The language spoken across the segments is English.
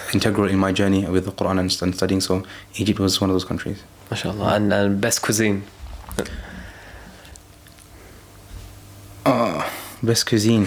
integral in my journey with the Quran and studying. So Egypt was one of those countries. MashaAllah. And best cuisine? Best cuisine.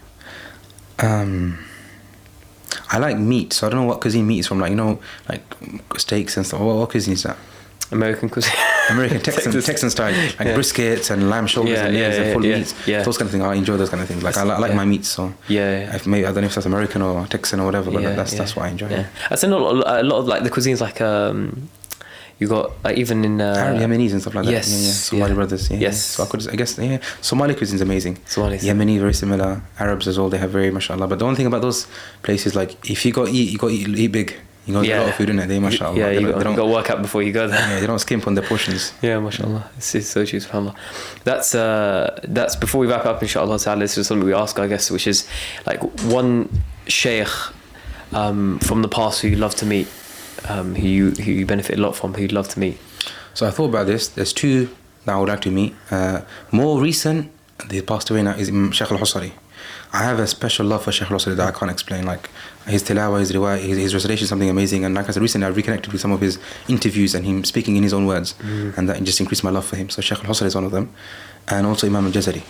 I like meat, so I don't know what cuisine meat is from. Like, you know, like steaks and stuff. What cuisine is that? American cuisine. American Texan style, like briskets and lamb shoulders and legs and full meats. Yeah. Those kind of things. I enjoy those kind of things. Like I like my meats, so maybe I don't know if that's American or Texan or whatever, but that's what I enjoy. Yeah. I think a lot of like the cuisines like you got even in Arab, Yemenis and stuff like that. Yes, Somali brothers. Yes. So I guess Somali cuisine's amazing. Yemeni very similar. Arabs as well. They have very mashallah. But the one thing about those places, like if you got to eat big. You know, there's a lot of food in it. They mashallah. Yeah, you got to work out before you go there. Yeah, they don't skimp on their portions. Yeah, mashallah. It's so true, subhanAllah. That's before we wrap up, inshallah ta'ala, this is something we ask, I guess, which is like one shaykh from the past who you love to meet, who you benefit a lot from, who you'd love to meet. So I thought about this. There's two that I would like to meet. More recent, they passed away now, is Shaykh al-Husari. I have a special love for Shaykh al-Husari that I can't explain. Like his tilawa, his riwayah, his recitation is something amazing. And like I said, recently I reconnected with some of his interviews and him speaking in his own words. And that just increased my love for him. So Shaykh al-Husari is one of them. And also Imam al-Jazari.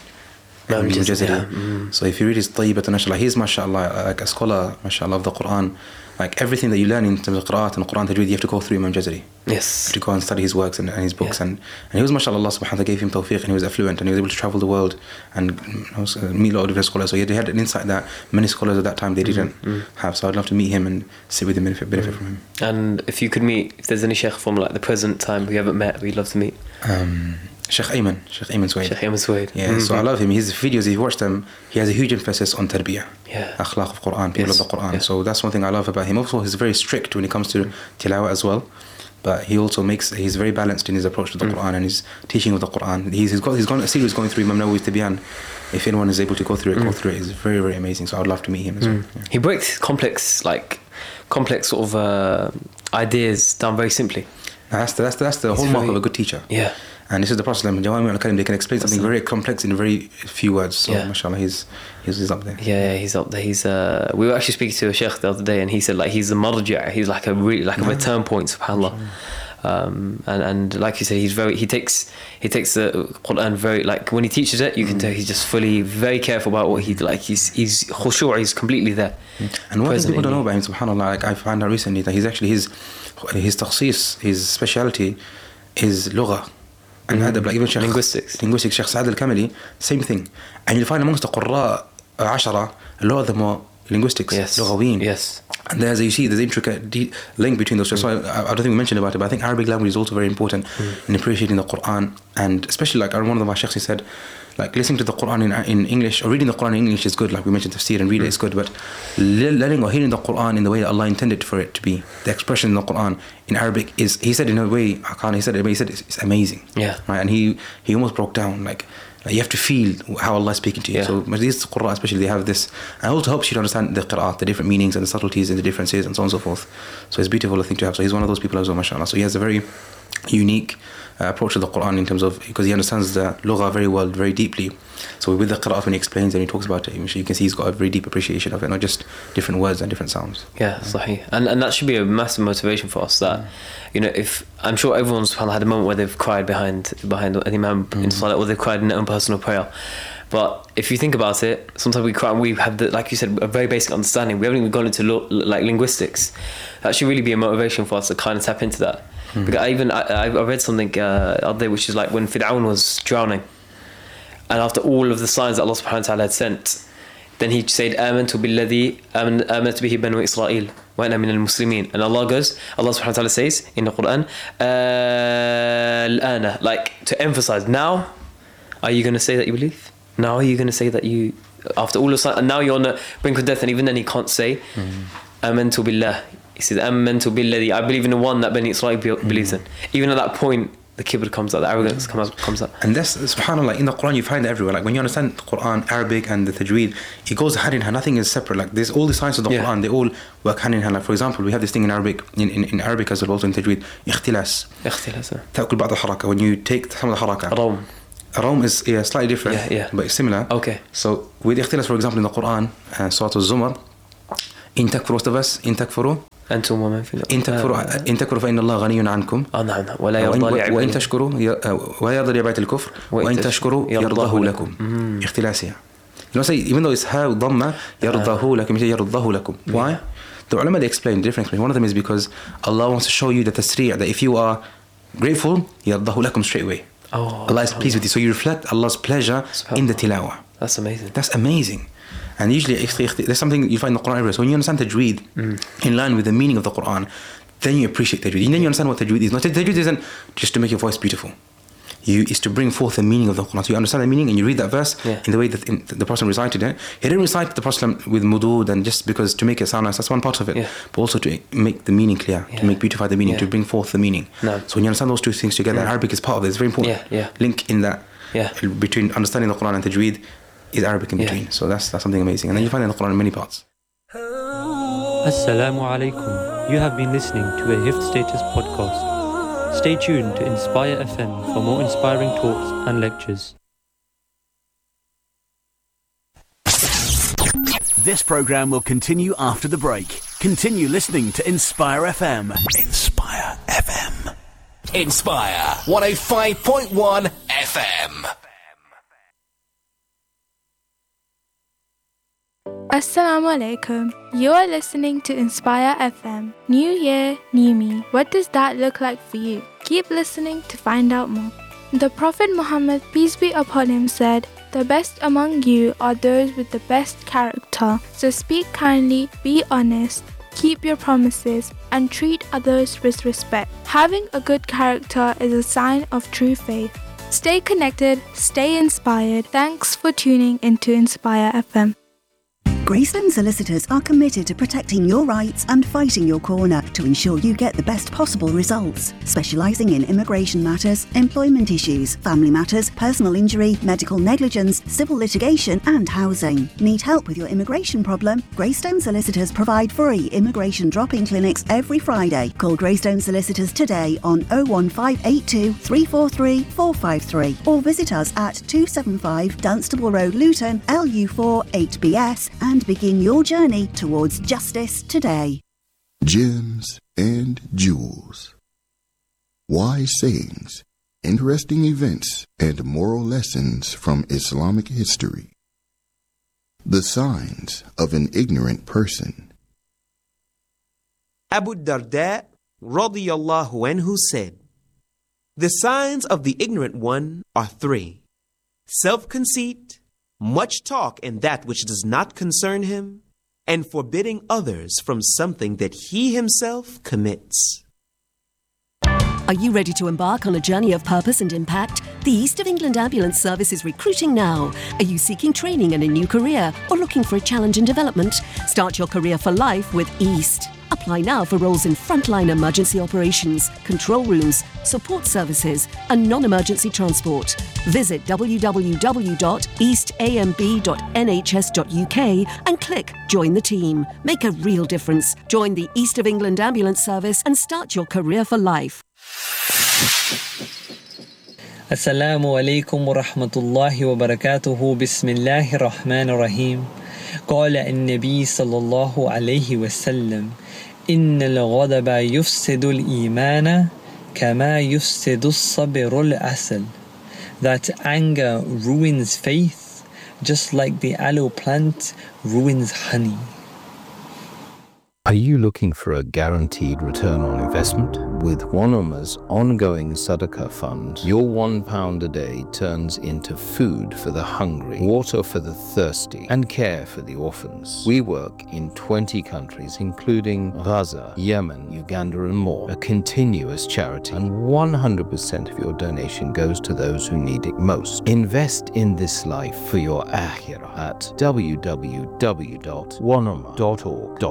So if you read his Tayyibat al-Nashra, he's mashallah like a scholar, mashallah, of the Quran. Like everything that you learn in terms of Qur'at and Quran Tajweed, you have to go through Imam Jazari. Yes. You have to go and study his works and his books. And he was mashallah, Allah subhanahu wa ta'ala gave him tawfiq and he was affluent and he was able to travel the world and meet a lot of different scholars. So he had an insight that many scholars at that time they didn't have. So I'd love to meet him and sit with him and benefit from him. And if you could meet, if there's any shaykh from like the present time who you haven't met, who you'd love to meet? Sheikh Ayman Suwaid. Sheikh Ayman Suwaid. Yeah, so I love him. His videos, if you watch them, he has a huge emphasis on tarbiyah. Akhlaq of Quran, people of the Quran. So that's one thing I love about him. Also, he's very strict when it comes to tilawah as well. But he also he's very balanced in his approach to the Quran and his teaching of the Quran. He's got a series going through Imam Nawawi's Tibyan. If anyone is able to go through it, It's very, very amazing. So I'd love to meet him as well. Yeah. He breaks complex sort of ideas down very simply. That's the hallmark of a good teacher. Yeah. And this is the Prophet Jawami al-Kalim. They can explain something very complex in very few words. So mashallah, he's up there. Yeah, he's up there. We were actually speaking to a sheikh the other day, and he said like he's the marja'. He's like a really a return point, subhanallah. And like you said, he takes the Quran very, like when he teaches it, you can tell he's just very careful about what he like. He's khushu'. He's completely there. And what people don't know about him, subhanallah, like I found out recently that he's actually his takhsis, his speciality is lugha. And adab, like even linguistics, Sheikh Saad al-Kamali, same thing. And you'll find amongst the Qurra 10, a lot of them are linguistics, lughaween. Yes. And there's intricate link between those two. So I don't think we mentioned about it, but I think Arabic language is also very important in appreciating the Quran. And especially like one of my sheikhs, he said, like listening to the Quran in English or reading the Quran in English is good. Like we mentioned, tafsir and read it is good, but learning or hearing the Quran in the way that Allah intended for it to be, the expression in the Quran in Arabic is, he said in a way, he said it's amazing. Yeah. Right. And he almost broke down. Like you have to feel how Allah is speaking to you. So these Qur'an especially, they have this, and it also helps you to understand the qira'at, the different meanings and the subtleties and the differences and so on and so forth. So it's beautiful, I think, to have. So he's one of those people as well, mashallah. So he has a very unique approach to the Quran in terms of, because he understands the lugha very well, very deeply. So with the qira'at, when he explains and he talks about it, you can see he's got a very deep appreciation of it, not just different words and different sounds. Yeah, sahih. And that should be a massive motivation for us, that if I'm sure everyone's had a moment where they've cried behind an imam in salat, or they've cried in their own personal prayer. But if you think about it, sometimes we cry and we have like you said, a very basic understanding. We haven't even gone into like linguistics. That should really be a motivation for us to kind of tap into that. Because I read something other day, which is like when Fir'aun was drowning, and after all of the signs that Allah subhanahu wa ta'ala had sent, then he said, آمنت به بنو إسرائيل وأنا من المسلمين. And Allah subhanahu wa ta'ala says in the Quran, الآن, like to emphasize, now are you going to say that you believe? Now are you going to say that you, after all of signs, and now you're on the brink of death, and even then he can't say آمنت بالله. He says, آمنت بالذي, I believe in the one that Bani Israel believes in. Even at that point, the kibr comes out, the arrogance comes out. And that's, subhanAllah, in the Quran you find it everywhere. Like when you understand the Quran, Arabic and the tajweed, it goes hand in hand, nothing is separate. Like there's all the signs of the Quran, they all work hand in hand. Like for example, we have this thing in Arabic, in Arabic as well, also in tajweed, اختلاس. تأكل بعض الحركة, when you take some of the haraka. Rawm is slightly different, but it's similar. Okay. So with اختلاس, for example, in the Quran, Surah Al-Zumar, in takfuru, in takfuru, أنتم ومن في الأرض إن تكفروا فإن الله غني عنكم نعم ولا يرضى لعباده وإن تشكروا ويرضى لعباد الكفر وإن تشكروا يرضاه لكم اختلاسها. You know, say, even though it's how dhamma يرضاه لكم يرضاه لكم. Why? The ulama, they explain differently. One of them is because Allah wants to show you the tasri' that if you are grateful يرضاه لكم straight away. Allah is pleased with you, so you reflect Allah's pleasure in the tilawah. That's amazing. That's amazing. And usually there's something you find in the Quran everywhere. So when you understand tajweed in line with the meaning of the Quran, then you appreciate tajweed. And then you understand what tajweed is. No, tajweed isn't just to make your voice beautiful. It's to bring forth the meaning of the Quran. So you understand the meaning and you read that verse in the way that the Prophet recited it. He didn't recite the Prophet with mudud and just because to make it sound nice. That's one part of it. But also to make the meaning clear, to make beautify the meaning, to bring forth the meaning. No. So when you understand those two things together, Arabic is part of it. It's very important. Link in that between understanding the Quran and tajweed is Arabic in between. So that's something amazing. And then you find it in the Quran in many parts. Assalamu alaikum. You have been listening to a Hifz Status podcast. Stay tuned to Inspire FM for more inspiring talks and lectures. This program will continue after the break. Continue listening to Inspire FM. Inspire FM. Inspire 105.1 FM. Assalamu alaikum. You are listening to Inspire FM. New year, new me. What does that look like for you? Keep listening to find out more. The Prophet Muhammad, peace be upon him, said, "The best among you are those with the best character. So speak kindly, be honest, keep your promises, and treat others with respect. Having a good character is a sign of true faith." Stay connected, stay inspired. Thanks for tuning into Inspire FM. Greystone Solicitors are committed to protecting your rights and fighting your corner to ensure you get the best possible results. Specialising in immigration matters, employment issues, family matters, personal injury, medical negligence, civil litigation and housing. Need help with your immigration problem? Greystone Solicitors provide free immigration drop-in clinics every Friday. Call Greystone Solicitors today on 01582 343 453 or visit us at 275 Dunstable Road, Luton, LU4 8BS and begin your journey towards justice today. Gems and jewels. Wise sayings, interesting events, and moral lessons from Islamic history. The signs of an ignorant person. Abu Darda radiyallahu anhu said, "The signs of the ignorant one are three: self-conceit, much talk in that which does not concern him, and forbidding others from something that he himself commits." Are you ready to embark on a journey of purpose and impact? The East of England Ambulance Service is recruiting now. Are you seeking training in a new career or looking for a challenge in development? Start your career for life with East. Apply now for roles in frontline emergency operations, control rooms, support services and non-emergency transport. Visit www.eastamb.nhs.uk and click Join the Team. Make a real difference. Join the East of England Ambulance Service and start your career for life. Assalamu alaikum wa rahmatullahi wa barakatuhu. Bismillahir Rahmanir Rahim. قال النبي صلى الله عليه وسلم إن الغضب يفسد الإيمان كما يفسد الصبر العسل. That anger ruins faith just like the aloe plant ruins honey. Are you looking for a guaranteed return on investment? With One ongoing Sadaqah fund, your £1 a day turns into food for the hungry, water for the thirsty, and care for the orphans. We work in 20 countries, including Gaza, Yemen, Uganda, and more. A continuous charity, and 100% of your donation goes to those who need it most. Invest in this life for your akhirah at www.oneoma.org.